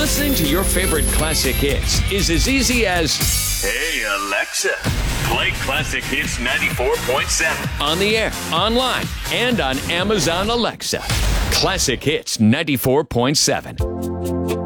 Listening to your favorite classic hits is as easy as, Hey, Alexa, play Classic Hits 94.7. on the air, online, and on Amazon Alexa. Classic Hits 94.7.